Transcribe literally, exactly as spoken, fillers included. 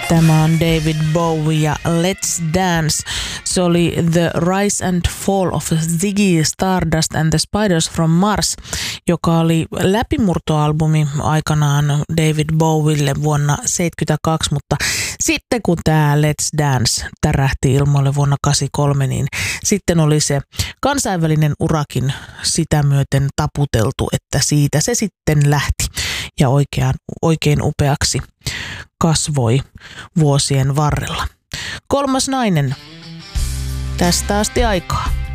Tämä on David Bowie ja Let's Dance. Se oli The Rise and Fall of Ziggy Stardust and the Spiders from Mars, joka oli läpimurtoalbumi aikanaan David Bowielle vuonna seitsemänkymmentäkaksi, mutta sitten kun tämä Let's Dance tärähti ilmoille vuonna kahdeksankymmentäkolme, niin sitten oli se kansainvälinen urakin sitä myöten taputeltu, että siitä se sitten lähti ja oikean, oikein upeaksi kasvoi vuosien varrella. Kolmas nainen. Tästä asti aikaa.